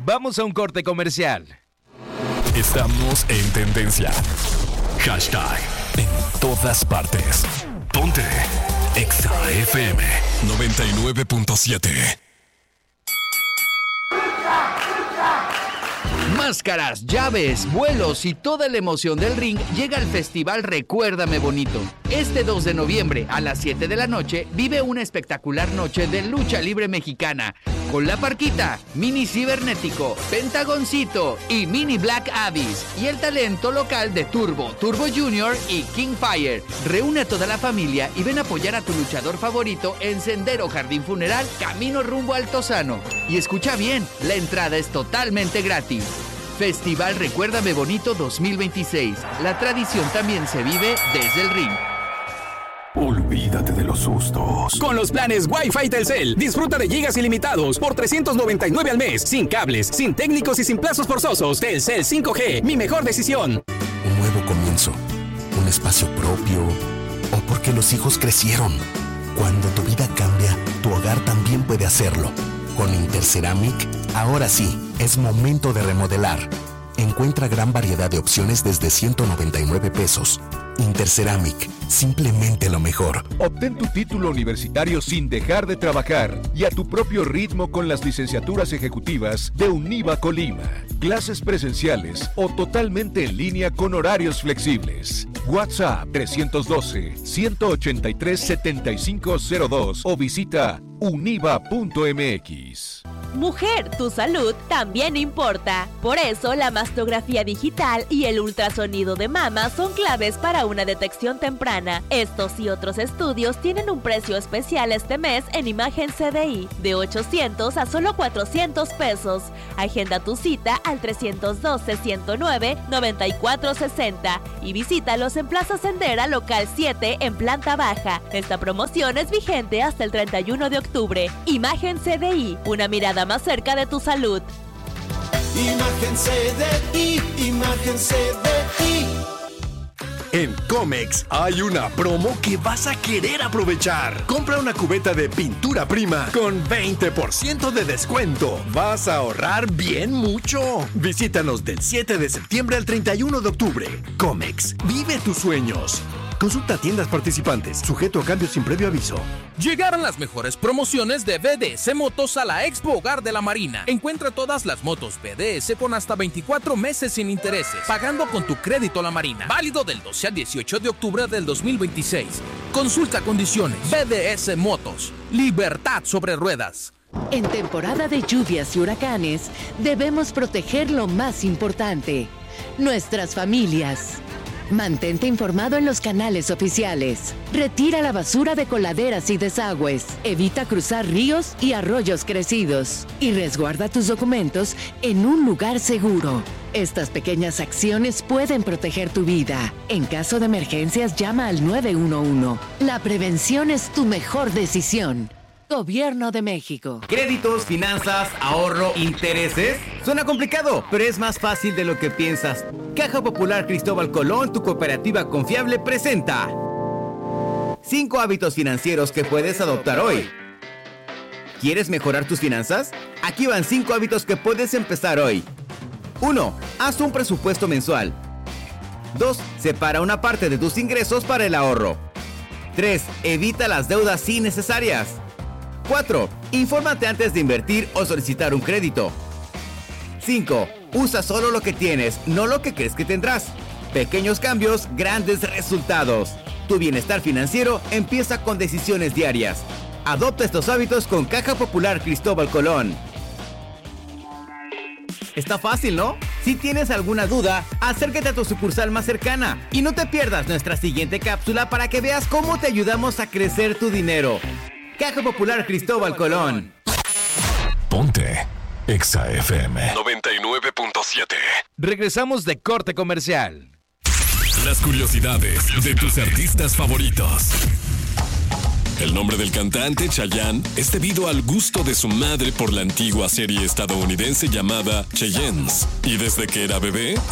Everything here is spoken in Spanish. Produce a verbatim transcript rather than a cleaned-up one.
Vamos a un corte comercial. Estamos en tendencia. Hashtag en todas partes. Ponte Exa F M noventa y nueve punto siete. Máscaras, llaves, vuelos y toda la emoción del ring llega al Festival Recuérdame Bonito. Este dos de noviembre a las siete de la noche vive una espectacular noche de lucha libre mexicana con La Parquita, Mini Cibernético, Pentagoncito y Mini Black Abyss y el talento local de Turbo, Turbo Junior y King Fire. Reúne a toda la familia y ven a apoyar a tu luchador favorito en Sendero Jardín Funeral, camino rumbo a Altozano. Y escucha bien, la entrada es totalmente gratis. Festival Recuérdame Bonito dos mil veintiséis. La tradición también se vive desde el ring. Olvídate de los sustos. Con los planes Wi-Fi Telcel, disfruta de gigas ilimitados por trescientos noventa y nueve al mes, sin cables, sin técnicos y sin plazos forzosos. Telcel cinco G, mi mejor decisión. Un nuevo comienzo, un espacio propio, o porque los hijos crecieron. Cuando tu vida cambia, tu hogar también puede hacerlo. Con Interceramic, ahora sí, es momento de remodelar. Encuentra gran variedad de opciones desde ciento noventa y nueve pesos. Interceramic, simplemente lo mejor. Obtén tu título universitario sin dejar de trabajar y a tu propio ritmo con las licenciaturas ejecutivas de Univa Colima. Clases presenciales o totalmente en línea con horarios flexibles. WhatsApp tres uno dos, uno ocho tres, siete cinco cero dos o visita univa punto m x. Mujer, tu salud también importa. Por eso, la mastografía digital y el ultrasonido de mama son claves para una detección temprana. Estos y otros estudios tienen un precio especial este mes en Imagen C D I, de ochocientos a solo cuatrocientos pesos. Agenda tu cita al tres uno dos, ciento nueve, noventa y cuatro sesenta y visítalos en Plaza Sendera, local siete, en planta baja. Esta promoción es vigente hasta el treinta y uno de octubre. Imagen C D I, una mirada más cerca de tu salud. Imagen C D I, Imagen C D I. En Comex hay una promo que vas a querer aprovechar. Compra una cubeta de pintura prima con veinte por ciento de descuento. Vas a ahorrar bien mucho. Visítanos del siete de septiembre al treinta y uno de octubre. Comex, vive tus sueños. Consulta tiendas participantes, sujeto a cambio sin previo aviso. Llegaron las mejores promociones de B D S Motos a la Expo Hogar de la Marina. Encuentra todas las motos B D S con hasta veinticuatro meses sin intereses, pagando con tu crédito La Marina. Válido del doce al dieciocho de octubre del dos mil veintiséis. Consulta condiciones. B D S Motos. Libertad sobre ruedas. En temporada de lluvias y huracanes, debemos proteger lo más importante: nuestras familias. Mantente informado en los canales oficiales. Retira la basura de coladeras y desagües. Evita cruzar ríos y arroyos crecidos. Y resguarda tus documentos en un lugar seguro. Estas pequeñas acciones pueden proteger tu vida. En caso de emergencias, llama al nueve uno uno. La prevención es tu mejor decisión. Gobierno de México. Créditos, finanzas, ahorro, intereses. Suena complicado, pero es más fácil de lo que piensas. Caja Popular Cristóbal Colón, tu cooperativa confiable, presenta cinco hábitos financieros que puedes adoptar hoy. ¿Quieres mejorar tus finanzas? Aquí van cinco hábitos que puedes empezar hoy. uno. Haz un presupuesto mensual. dos. Separa una parte de tus ingresos para el ahorro. tres. Evita las deudas innecesarias. cuatro. Infórmate antes de invertir o solicitar un crédito. cinco. Usa solo lo que tienes, no lo que crees que tendrás. Pequeños cambios, grandes resultados. Tu bienestar financiero empieza con decisiones diarias. Adopta estos hábitos con Caja Popular Cristóbal Colón. Está fácil, ¿no? Si tienes alguna duda, acércate a tu sucursal más cercana y no te pierdas nuestra siguiente cápsula para que veas cómo te ayudamos a crecer tu dinero. Caja Popular Cristóbal Colón. Ponte Exa F M noventa y nueve punto siete. Regresamos de corte comercial. Las curiosidades de tus artistas favoritos. El nombre del cantante, Chayanne, es debido al gusto de su madre por la antigua serie estadounidense llamada Cheyennes. Y desde que era bebé,